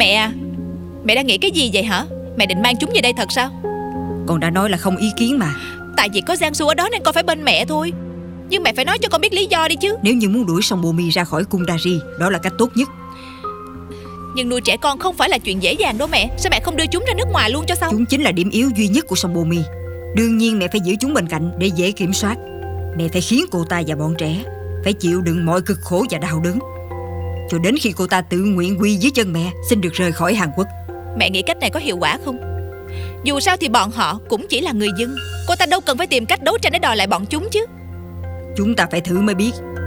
Mẹ à, mẹ đang nghĩ cái gì vậy hả? Mẹ định mang chúng về đây thật sao? Con đã nói là không ý kiến mà. Tại vì có Giang Su ở đó nên con phải bên mẹ thôi. Nhưng mẹ phải nói cho con biết lý do đi chứ. Nếu như muốn đuổi Song Bomi ra khỏi cung Dari, đó là cách tốt nhất. Nhưng nuôi trẻ con không phải là chuyện dễ dàng đâu mẹ. Sao mẹ không đưa chúng ra nước ngoài luôn cho xong? Chúng chính là điểm yếu duy nhất của Song Bomi. Đương nhiên mẹ phải giữ chúng bên cạnh để dễ kiểm soát. Mẹ phải khiến cô ta và bọn trẻ phải chịu đựng mọi cực khổ và đau đớn, cho đến khi cô ta tự nguyện quy dưới chân mẹ, xin được rời khỏi Hàn Quốc. Mẹ nghĩ cách này có hiệu quả không? Dù sao thì bọn họ cũng chỉ là người dân. Cô ta đâu cần phải tìm cách đấu tranh để đòi lại bọn chúng chứ. Chúng ta phải thử mới biết.